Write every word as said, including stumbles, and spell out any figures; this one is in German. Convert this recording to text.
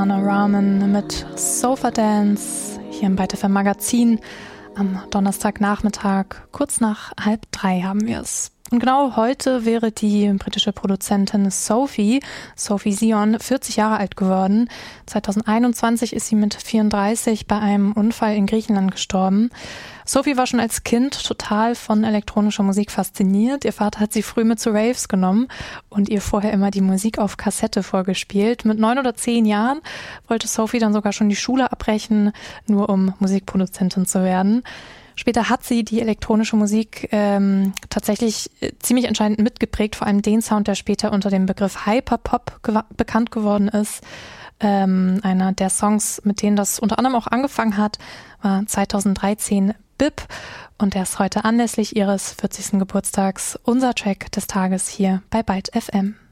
Nirvana Ramen mit Sofa Dance hier im Byte F M Magazin. Am Donnerstagnachmittag, kurz nach halb drei haben wir es. Und genau heute wäre die britische Produzentin Sophie, Sophie Zion, vierzig Jahre alt geworden. zwanzig einundzwanzig ist sie mit vierunddreißig bei einem Unfall in Griechenland gestorben. Sophie war schon als Kind total von elektronischer Musik fasziniert. Ihr Vater hat sie früh mit zu Raves genommen und ihr vorher immer die Musik auf Kassette vorgespielt. Mit neun oder zehn Jahren wollte Sophie dann sogar schon die Schule abbrechen, nur um Musikproduzentin zu werden. Später hat sie die elektronische Musik ähm, tatsächlich äh, ziemlich entscheidend mitgeprägt, vor allem den Sound, der später unter dem Begriff Hyperpop gew- bekannt geworden ist. Ähm, einer der Songs, mit denen das unter anderem auch angefangen hat, war zweitausenddreizehn B I P und der ist heute anlässlich ihres vierzigsten Geburtstags unser Track des Tages hier bei Byte F M.